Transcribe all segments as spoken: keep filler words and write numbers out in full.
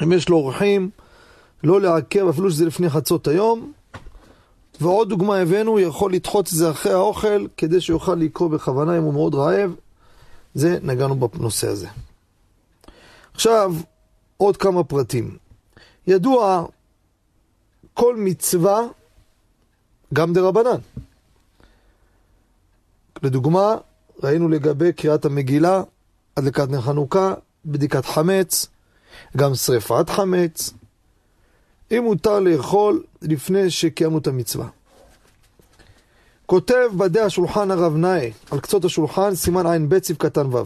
אם יש לו אורחים, לא לעכב, אפילו שזה לפני חצות היום. ועוד דוגמה הבאנו, יכול לדחות את זה אחרי האוכל, כדי שיוכל לקרוא בכוונה אם הוא מאוד רעב. זה נגענו בנושא הזה. עכשיו, עוד כמה פרטים. ידוע, כל מצווה, גם דרבנן. לדוגמה, ראינו לגבי קריאת המגילה, הדלקת נר חנוכה, בדיקת חמץ, גם שריפת חמץ. אם מותר לאכול לפני שקיימנו את המצווה. כותב בדי השולחן הרב נאי, על קצות השולחן, סימן עין ב' סעיף קטן ו'.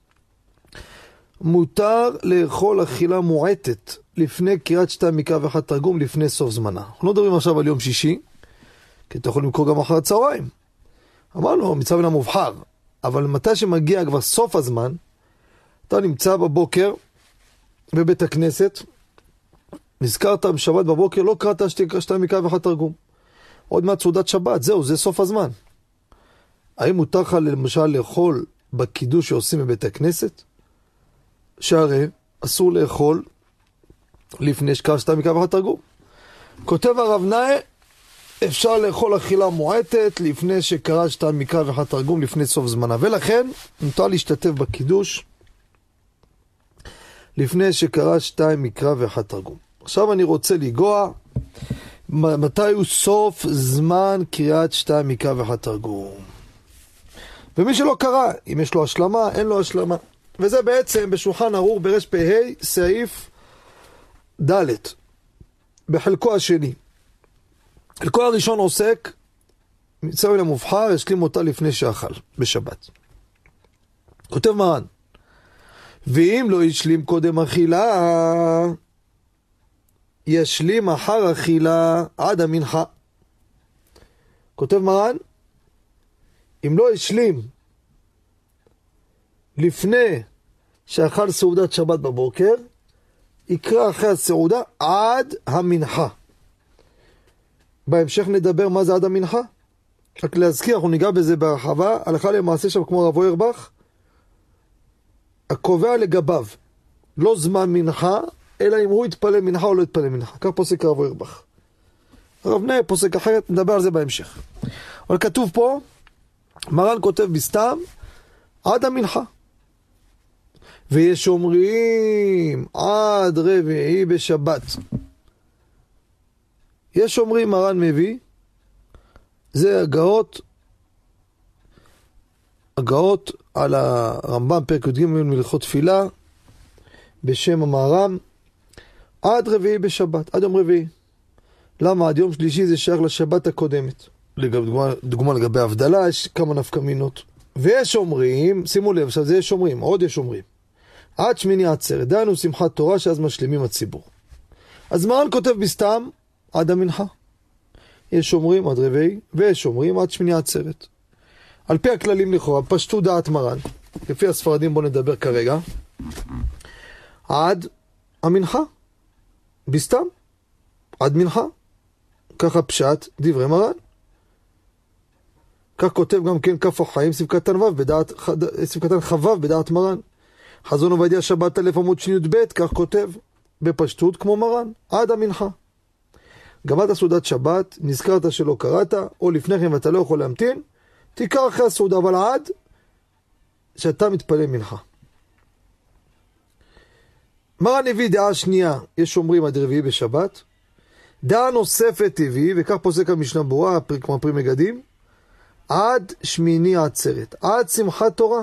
מותר לאכול אכילה מועטת לפני קריאת שתי המקרא ואחד תרגום לפני סוף זמנה. אנחנו לא מדברים עכשיו על יום שישי, כי אתה יכול למכור גם אחר הצהריים. אמרנו, מצווה מן המובחר, אבל מתי שמגיע כבר סוף הזמן, אתה נמצא בבוקר בבית הכנסת, נזכרת בשבת בבוקר, לא קראת שתי המקרא ואחד תרגום. עוד מעט סעודת שבת, זהו, זה סוף הזמן. האם מותר לך למשל לאכול בקידוש שעושים בבית הכנסת? שהרי אסור לאכול לפני שקרא שתי המקרא ואחד תרגום. כותב הרב נאי, אפשר לאכול אכילה מועטת לפני שקרא שתי המקרא ואחד תרגום לפני סוף זמנה. ולכן מותר להשתתף בקידוש לפני שקרא שתי מקרא ואחד תרגום. עכשיו אני רוצה לגוע מתי הוא סוף זמן קריאת שתי המקרא ואחד תרגום. ומי שלא קרא, אם יש לו השלמה, אין לו השלמה. וזה בעצם בשולחן ערוך ברש פ"ה סעיף ד' בחלקו השני. חלקו הראשון עוסק מצווה מן המובחר, השלים אותה לפני שאכל בשבת. כותב מרן, ואם לא ישלים קודם אכילה, ישלים אחר אכילה עד המנחה. כותב מרן, אם לא ישלים לפני שאכל סעודת שבת בבוקר, יקרא אחרי הסעודה עד המנחה. בהמשך נדבר מה זה עד המנחה. רק להזכיר, אנחנו ניגע בזה בהרחבה, הלכה למעשה שם כמו רב אוירבך, הקובע לגביו, לא זמן מנחה, אלא אם הוא יתפלל מנחה או לא יתפלל מנחה. כך פוסק רב אוירבך. רב נאי פוסק אחרת, נדבר על זה בהמשך. אבל כתוב פה, מרן כותב בסתם, עד המנחה. ויש אומרים, עד רביעי בשבת. יש אומרים, מרן מביא, זה הגאות, הגאות על הרמב"ם פרק י"ג מלכות תפילה, בשם המהר"ם, עד רביעי בשבת, עד יום רביעי. למה? עד יום שלישי זה שייך לשבת הקודמת. דוגמה, דוגמה לגבי הבדלה, יש כמה נפקמינות. ויש אומרים, שימו לב, עכשיו זה יש אומרים, עוד יש אומרים, עד שמיני עצרת, דהיינו שמחת תורה שאז משלימים הציבור. אז מרן כותב בסתם, עד המנחה. יש אומרים עד רביעי, ויש אומרים עד שמיני עצרת. על פי הכללים לכאורה, פשטו דעת מרן, לפי הספרדים בוא נדבר כרגע, עד המנחה, בסתם, עד מנחה. ככה פשט דברי מרן. כך כותב גם כן כף החיים, סעיף קטן ו' בדעת, סעיף קטן חו' בדעת מרן. חזון עובדיה שבת אלף עמוד ש"ב, כך כותב בפשטות כמו מרן, עד המנחה. גמרת סעודת שבת, נזכרת שלא קראת, או לפני כן ואתה לא יכול להמתין, תיקר אחרי הסעודה, אבל עד שאתה מתפלל מנחה. מרן הביא דעה שנייה, יש אומרים עד רביעי בשבת, דעה נוספת הביא, וכך פוסק המשנה ברורה, כמו פרי מגדים, עד שמיני עצרת, עד שמחת תורה.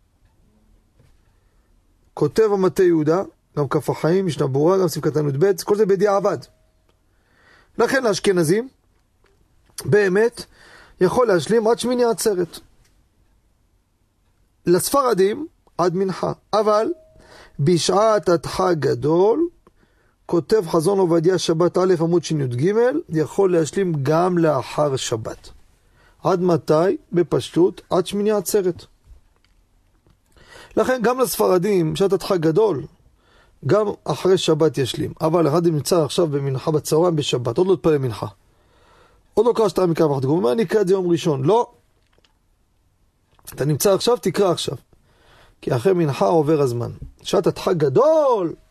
כותב המטה יהודה, גם כף החיים, משנה ברורה, גם סעיף קטן י"ב, כל זה בדיעבד. לכן לאשכנזים, באמת, יכול להשלים עד שמיני עצרת. לספרדים, עד מנחה. אבל, בשעת הדחק גדול, כותב חזון עובדיה שבת א' עמוד שי"ג, יכול להשלים גם לאחר שבת. עד מתי? בפשטות, עד שמיני עצרת. לכן גם לספרדים, בשעת הדחק גדול, גם אחרי שבת ישלים. אבל אחד נמצא עכשיו במנחה בצהריים בשבת, עוד לא תפלל מנחה. עוד לא קרא שתי המקרא ואחד תרגום. מה אני אקרא את זה יום ראשון? לא. אתה נמצא עכשיו, תקרא עכשיו. כי אחרי מנחה עובר הזמן. שעת הדחק גדול,